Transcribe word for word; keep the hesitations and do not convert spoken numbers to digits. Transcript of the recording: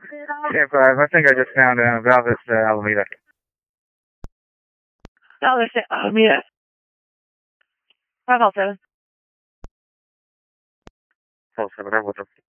Camp five, I think I just found uh, Valvis uh, Alameda. Valvis Alameda. five oh seven. Oh, seven, I'm with them.